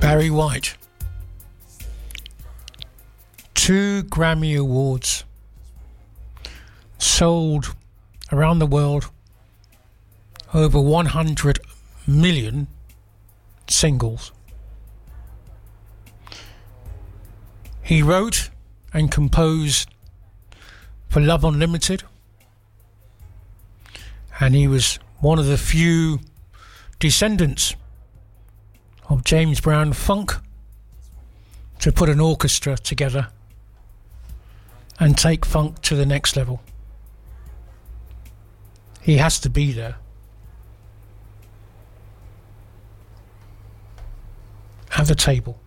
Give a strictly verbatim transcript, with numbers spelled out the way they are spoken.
Barry White. Two Grammy Awards. Sold around the world over one hundred million singles. He wrote and composed for Love Unlimited, and he was one of the few descendants of James Brown Funk to put an orchestra together and take funk to the next level. He has to be there. At the table.